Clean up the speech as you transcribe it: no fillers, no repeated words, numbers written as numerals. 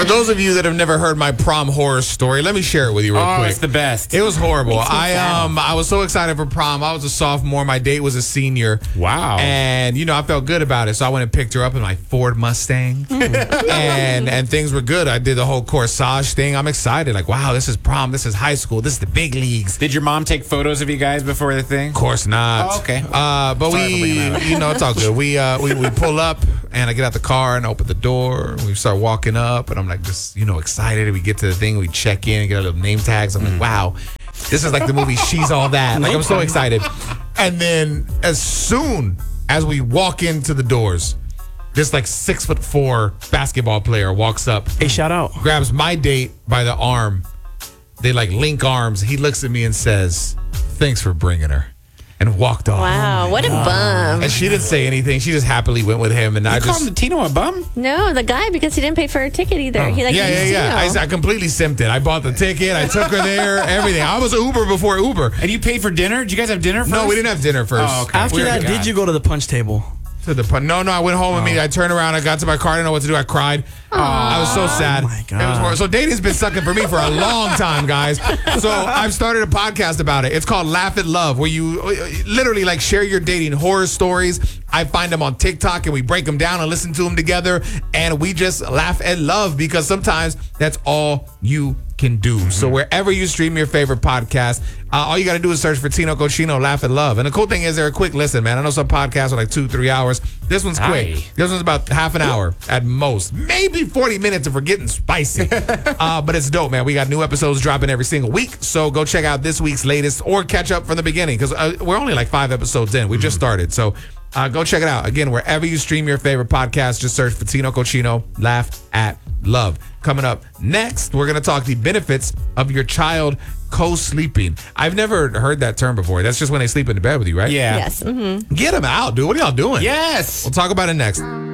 those of you that have never heard my prom horror story, let me share it with you real quick. It's the best. It was horrible. I was so excited for prom. I was a sophomore. My date was a senior. Wow. And, I felt good about it. So I went and picked her up in my Ford Mustang. and things were good. I did the whole corsage thing. I'm excited. Like, wow, this is prom. This is high school. This is the big leagues. Did your mom take photos of you guys before the thing? Of course not. Oh, okay. But it's all good. We pull up and I get out the car and open the door. We start walking up and I'm like just, excited. We get to the thing. We check in and get our little name tags. I'm like, wow, this is like the movie She's All That. Like, I'm so excited. And then as soon as we walk into the doors, this like 6'4" basketball player walks up. Hey, shout out. Grabs my date by the arm. They like link arms. He looks at me and says, "Thanks for bringing her," and walked off. Wow, what a bum. And she didn't say anything. She just happily went with him. And You called Tino a bum? No, the guy, because he didn't pay for her ticket either. He Yeah. I completely simped it. I bought the ticket. I took her there. Everything. I was Uber before Uber. And you paid for dinner? Did you guys have dinner first? No, we didn't have dinner first. Oh, okay. After that, did you go to the punch table? No, I went home immediately. I turned around. I got to my car. I didn't know what to do. I cried. I was so sad. Oh my God. It was horrible. So dating's been sucking for me for a long time, guys. So I've started a podcast about it. It's called Laugh at Love, where you literally like share your dating horror stories. I find them on TikTok and we break them down and listen to them together. And we just laugh at love because sometimes that's all you can do. Mm-hmm. So wherever you stream your favorite podcast, all you got to do is search for Tino Cochino Laugh at Love. And the cool thing is they're a quick listen, man. I know some podcasts are like 2-3 hours. This one's quick. This one's about half an hour at most. Maybe 40 minutes if we're getting spicy. But it's dope, man. We got new episodes dropping every single week. So go check out this week's latest or catch up from the beginning because we're only like 5 episodes in. We just started. So go check it out. Again, wherever you stream your favorite podcast, just search for Tino Cochino Laugh at Love. Coming up next, we're going to talk the benefits of your child co-sleeping. I've never heard that term before. That's just when they sleep in the bed with you, right? Yeah. Yes. Mm-hmm. Get them out, dude. What are y'all doing? Yes. We'll talk about it next.